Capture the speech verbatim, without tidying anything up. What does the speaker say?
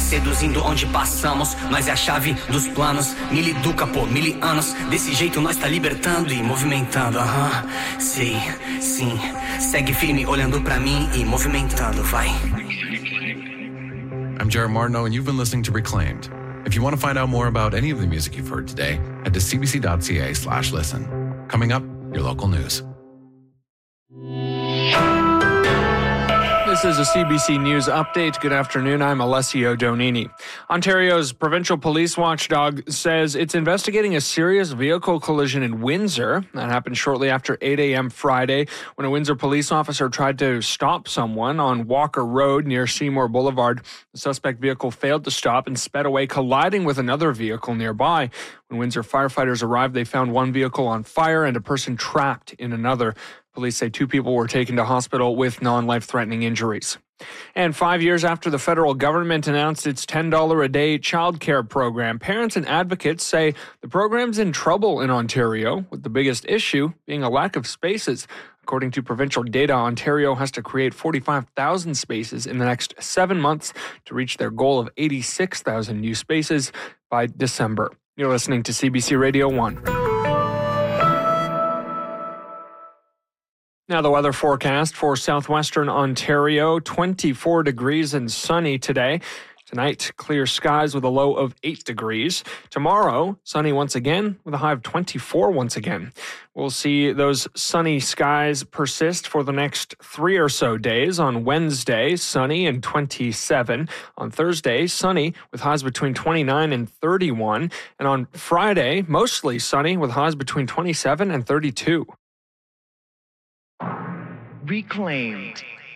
seduzindo onde passamos. Nós é a chave dos planos. Miliduca, pô, mil anos. Desse jeito nós tá libertando e movimentando. Aham, uh-huh. Sei, sim. Segue firme olhando pra mim e movimentando, vai. I'm Jared Martineau, and you've been listening to Reclaimed. If you want to find out more about any of the music you've heard today, head to cbc.ca slash listen. Coming up, your local news. This is a C B C News update. Good afternoon. I'm Alessio Donini. Ontario's provincial police watchdog says it's investigating a serious vehicle collision in Windsor. That happened shortly after eight a.m. Friday when a Windsor police officer tried to stop someone on Walker Road near Seymour Boulevard. The suspect vehicle failed to stop and sped away, colliding with another vehicle nearby. When Windsor firefighters arrived, they found one vehicle on fire and a person trapped in another. Police say two people were taken to hospital with non-life-threatening injuries. And five years after the federal government announced its ten dollars a day childcare program, parents and advocates say the program's in trouble in Ontario, with the biggest issue being a lack of spaces. According to provincial data, Ontario has to create forty-five thousand spaces in the next seven months to reach their goal of eighty-six thousand new spaces by December. You're listening to C B C Radio one. Now the weather forecast for southwestern Ontario, twenty-four degrees and sunny today. Tonight, clear skies with a low of eight degrees. Tomorrow, sunny once again with a high of twenty-four once again. We'll see those sunny skies persist for the next three or so days. On Wednesday, sunny and twenty-seven. On Thursday, sunny with highs between twenty-nine and thirty-one. And on Friday, mostly sunny with highs between twenty-seven and thirty-two. Reclaimed.